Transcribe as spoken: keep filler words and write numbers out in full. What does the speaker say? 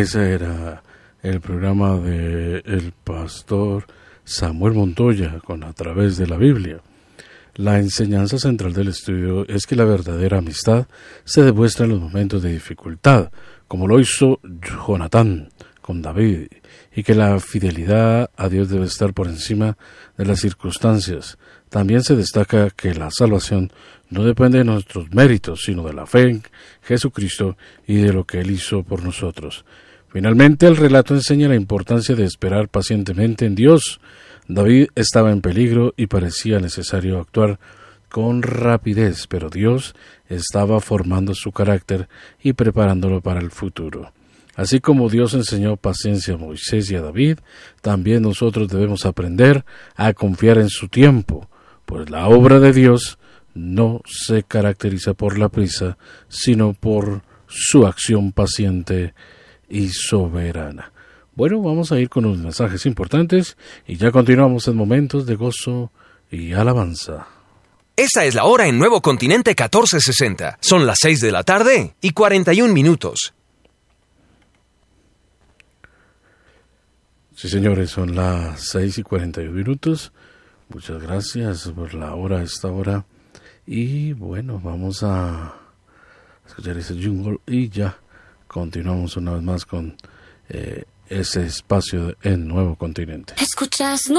Ese era el programa de el pastor Samuel Montoya con A Través de la Biblia. La enseñanza central del estudio es que la verdadera amistad se demuestra en los momentos de dificultad, como lo hizo Jonatán con David, y que la fidelidad a Dios debe estar por encima de las circunstancias. También se destaca que la salvación no depende de nuestros méritos, sino de la fe en Jesucristo y de lo que Él hizo por nosotros. Finalmente, el relato enseña la importancia de esperar pacientemente en Dios. David estaba en peligro y parecía necesario actuar con rapidez, pero Dios estaba formando su carácter y preparándolo para el futuro. Así como Dios enseñó paciencia a Moisés y a David, también nosotros debemos aprender a confiar en su tiempo, pues la obra de Dios no se caracteriza por la prisa, sino por su acción paciente y soberana. Bueno, vamos a ir con los mensajes importantes y ya continuamos en momentos de gozo y alabanza. Esa es la hora en Nuevo Continente catorce sesenta. Son las seis de la tarde y cuarenta y un minutos. Sí, señores, son las seis y cuarenta y un minutos. Muchas gracias por la hora a esta hora. Y bueno, vamos a escuchar ese jingle y ya continuamos una vez más con eh, ese espacio en Nuevo Continente. Escuchas